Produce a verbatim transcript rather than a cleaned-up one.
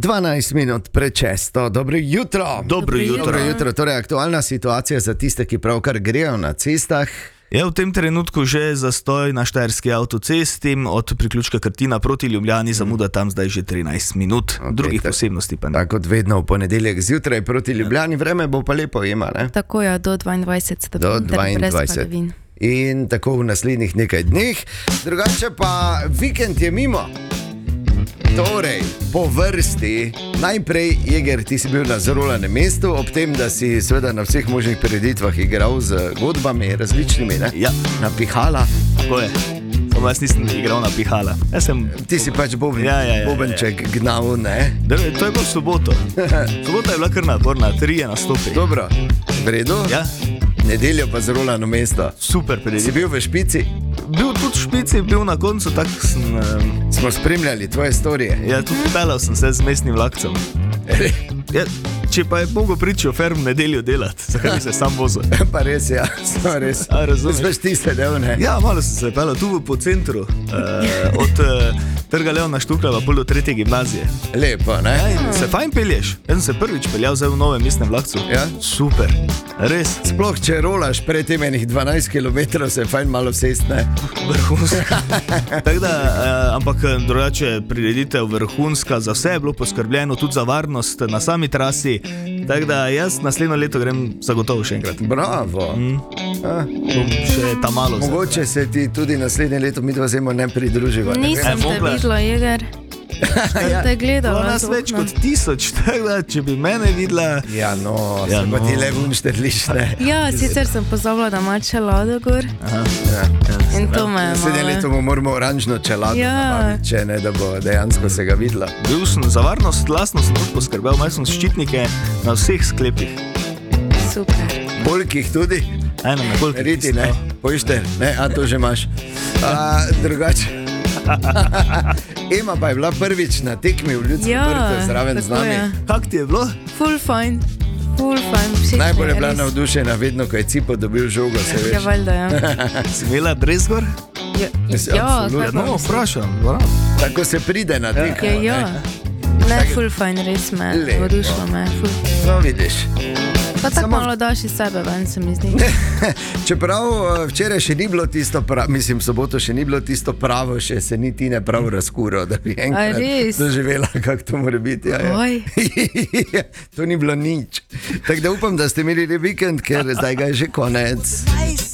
dvanajst minut pred šesto, dobro jutro. Dobro jutro. Dobro jutro. Torej, aktualna situacija za tiste, ki pravkar grejo na cestah. Je v tem trenutku že zastoj na štajerski avtocesti, od priključka Krtina proti Ljubljani zamuda tam zdaj že trinajst minut, Okay, drugih tak- posebnosti pa ne. Tako kot vedno v ponedeljek zjutraj proti Ljubljani, vreme bo pa lepo ima, ne? Tako je, do dvaindvajset stopinj. Do ter brez dvaindvajset. padavin. In tako v naslednjih nekaj dneh. Drugače pa vikend je mimo. Torej, po vrsti, najprej, Jeger, ti si bil na zrolanem mestu, ob tem, da si seveda na vseh možnih prireditvah igral z godbami različnimi, ne? Ja. Na pihala. Tako je. Samo jaz nisem igral na pihala. Jaz sem... Ti si pač boben, Ja, ja, ja, bobenček gnal, ne? Da, to je bilo v soboto. Sobota je bila kar naporna, trije nastopi. Dobro, v redu? Ja, Nedeljo pa zrolano mesto. super Si prireditev. bil v špici? Bil tudi v špici, bil na koncu, tako sem... Um, Smo spremljali tvoje storije. ja, tudi pelal sem se z mestnim vlakcem. Ja, če pa je mogel priti šofer v nedeljo delati, zakaj bi se sam vozil? Pa res, ja, samo res. A, razumeš? Veš tiste devne. Ja, malo sem se pelal tu po centru, uh, od uh, Trga Leona Štukla pa pol do tretje gimnazije. Lepo, ne? Ja, in se fajn pelješ. Jaz sem se prvič peljal zdaj v novem mestnem vlakcu. Ja? Super, res, Sploh če rolaš pred tem enih dvanajst kilometrov, se je fajn malo sest, ne? vrhunsko. Tako da, uh, ampak eh, drugače prireditev vrhunska, za vse je bilo poskrbljeno, tudi za varnost na sami trasi. Tako da jaz naslednjo leto grem zagotovo še enkrat. Bravo. Mm. A, Bom še tam malo. mogoče se ti tudi naslednje leto mi dva zemo ne pridruživa. ne Nisem E, te mogla. videla, Jeger. Sem te gledala. Bilo nas z več okna. kot tisoč, tako da če bi mene videla... vem. Ja, no, Ja, se pa no. ti le vunšterliš, ne? Ja, sicer sem pozabila, da ima čelado gor. Aha, Ja. In to me je Naslednje leto malo. mu moramo oranžno čelado Ja. nabaviti, če ne, da bo dejansko se ga videla. Bil sem za varnost, glasno sem tudi poskrbel, imel sem ščitnike na vseh sklepih. Super. Polkih tudi, Eno na koliko riti, ne? Pojšter, ne? A to že imaš. A, drugače. Ema pa je bila prvič na tekmi v Ljudskem Ja, vrtu zraven z tako nami. je. Kak ti je bilo? Full fine. Full fine. Všeč mi Najbolj je bila res. navdušena vedno, ko je Cipo dobil žogo, se Ja, veš. valjda, ja. Si imela brezgor? Ja, Mislim, ja, absolutno. kako No, mislim. vprašam. Tako se pride na tekmo. Ja, ne? ja. Ne, full fine, res me, Lepo. navdušilo me. Full. No, vidiš. Pa tako Samo- malo daš iz sebe ven, se mi zdi. Čeprav eh, včeraj še ni bilo tisto pravo, mislim, v soboto še ni bilo tisto pravo, še se niti ne prav razkuro, da bi enkrat res? doživela, kako to mora biti. Ja, ja. Oj. To ni bilo nič. Tako da upam, da ste imeli lep vikend, ker zdaj ga je že konec.